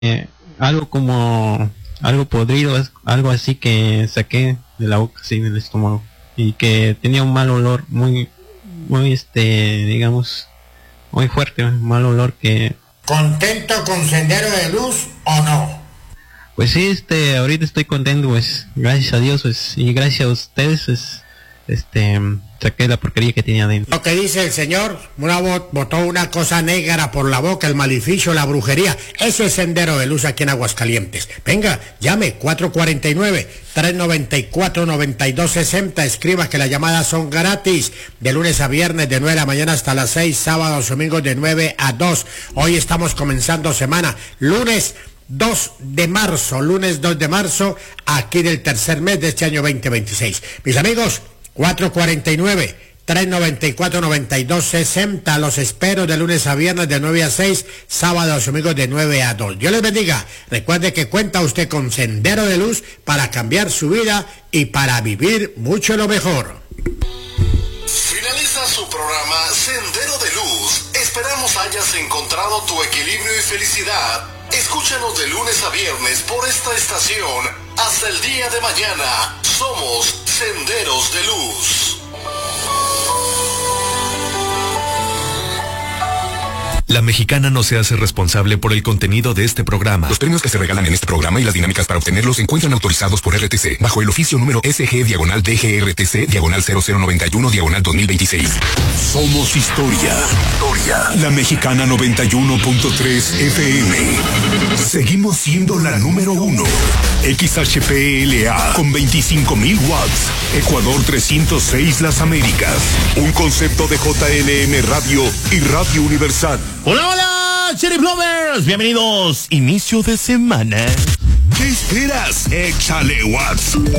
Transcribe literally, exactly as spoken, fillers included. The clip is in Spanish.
eh, algo como algo podrido, es- algo así que saqué de la boca, así del estómago, y que tenía un mal olor muy, muy este, digamos, muy fuerte, un mal olor que, ¿Contento con Sendero de Luz o no? pues sí, este, ahorita estoy contento, pues, gracias a Dios, pues, y gracias a ustedes, pues, este, saqué la porquería que tenía adentro. Lo que dice el señor, una vo- botó una cosa negra por la boca, el maleficio, la brujería. Eso es Sendero de Luz aquí en Aguascalientes. Venga, llame cuatro cuatro nueve, tres nueve cuatro, nueve dos seis cero. Escriba que las llamadas son gratis. De lunes a viernes, de nueve de la mañana hasta las seis. Sábados, domingos, de nueve a dos. Hoy estamos comenzando semana. Lunes dos de marzo, lunes dos de marzo, aquí del tercer mes de este año veinte veintiséis. Mis amigos, cuatro cuatro nueve, tres nueve cuatro, nueve dos seis cero, los espero de lunes a viernes de nueve a seis, sábados y domingos de nueve a dos. Dios les bendiga. Recuerde que cuenta usted con Sendero de Luz para cambiar su vida y para vivir mucho lo mejor. Finaliza su programa Sendero de Luz. Esperamos hayas encontrado tu equilibrio y felicidad. Escúchanos de lunes a viernes por esta estación. Hasta el día de mañana. Somos Senderos de Luz. La Mexicana no se hace responsable por el contenido de este programa. Los premios que se regalan en este programa y las dinámicas para obtenerlos se encuentran autorizados por R T C bajo el oficio número S G diagonal D G R T C diagonal cero cero noventa y uno diagonal dos mil veintiséis. Somos historia. Historia. La Mexicana noventa y uno punto tres F M. Seguimos siendo la número uno. X H P L A con veinticinco mil watts. Ecuador trescientos seis Las Américas. Un concepto de J L M Radio y Radio Universal. Hola, hola, Sheriff Lovers, bienvenidos. Inicio de semana. ¿Qué esperas? Échale watts.